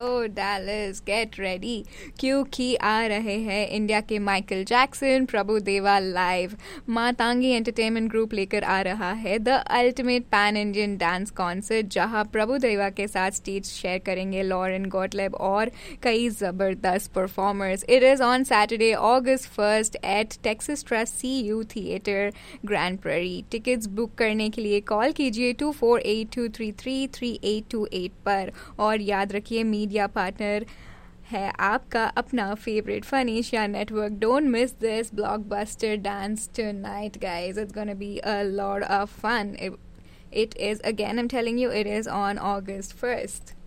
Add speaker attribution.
Speaker 1: ओ Dallas get ready, क्योंकि आ रहे हैं इंडिया के Michael Jackson Prabhudeva live. मातांगी entertainment group लेकर आ रहा है the ultimate pan Indian dance concert, जहां प्रभुदेवा के साथ स्टेज शेयर करेंगे लॉरेन गॉटलेब और कई जबरदस्त performers. It is on Saturday August 1st eight Texas trust CU theatre, grand prairie. Tickets book करने के लिए कॉल कीजिए 2482333828 पर। और याद रखिए, मीडिया पार्टनर है आपका अपना favourite fun Asia network. Don't miss this blockbuster dance tonight guys, it's gonna be a lot of fun. It is, again I'm telling you, it is on August 1st.